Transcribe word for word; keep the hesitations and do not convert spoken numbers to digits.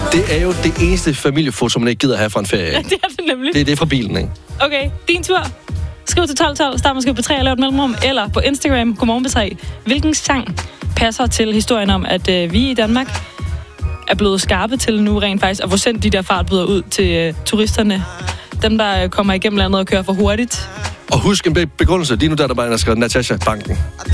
Det er jo det eneste familiefoto, man ikke gider have fra en ferie. Ja, det er det nemlig. Det er det fra bilen, ikke? Okay, din tur. Skriv til tolv tolv, start med skriv på tre og lav et mellemrum, eller på Instagram, godmorgen på tre. Hvilken sang passer til historien om, at øh, vi i Danmark er blevet skarpe til nu rent faktisk at få sendt de der fartbøder ud til øh, turisterne? Dem, der øh, kommer igennem landet og kører for hurtigt. Og husk en be- begrundelse. Lige nu der er der bare en, der skriver Natasha Banken.